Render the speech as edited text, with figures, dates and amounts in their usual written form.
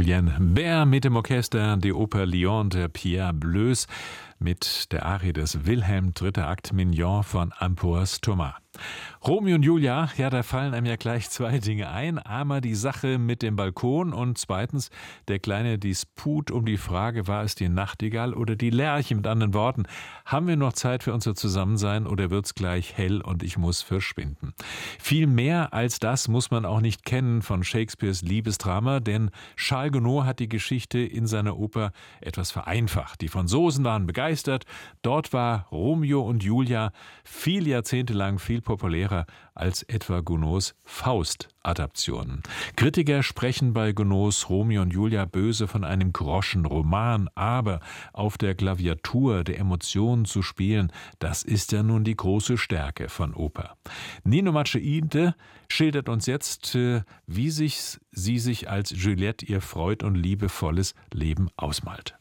Julien Bert mit dem Orchester der Oper Lyon de Pierre Bleus mit der Arie des Wilhelm, dritter Akt Mignon von Ampoas Thomas. Romeo und Julia, ja, da fallen einem ja gleich zwei Dinge ein. Einmal die Sache mit dem Balkon und zweitens der kleine Disput um die Frage, war es die Nachtigall oder die Lerche? Mit anderen Worten, haben wir noch Zeit für unser Zusammensein oder wird's gleich hell und ich muss verschwinden? Viel mehr als das muss man auch nicht kennen von Shakespeares Liebesdrama, denn Charles Gounod hat die Geschichte in seiner Oper etwas vereinfacht. Die Franzosen waren begeistert, dort war Romeo und Julia viele Jahrzehnte lang viel populärer als etwa Gounods Faust-Adaptionen. Kritiker sprechen bei Gounods Romeo und Julia böse von einem Groschenroman, aber auf der Klaviatur der Emotionen zu spielen, das ist ja nun die große Stärke von Oper. Nino Macciinte schildert uns jetzt, wie sie sich als Juliette ihr freud- und liebevolles Leben ausmalt.